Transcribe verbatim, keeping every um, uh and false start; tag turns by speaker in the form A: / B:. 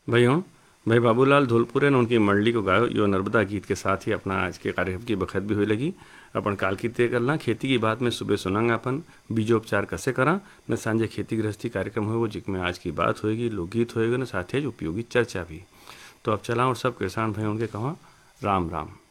A: भाइयों, भाई बाबूलाल धौलपुरे ने उनकी मंडली को गायो यो नर्मदा गीत के साथ ही अपना आज के कार्यक्रम की बखत भी हुई लगी। अपन काल की तय करना खेती की बात में सुबह सुनांगा अपन बीजोपचार कैसे करा न सांझे खेती गृहस्थी कार्यक्रम होगा जिसमें आज की बात होएगी, लोकगीत होएगा न साथ ही उपयोगी चर्चा भी। तो अब चला और सब किसान भाइयों के कहा राम राम।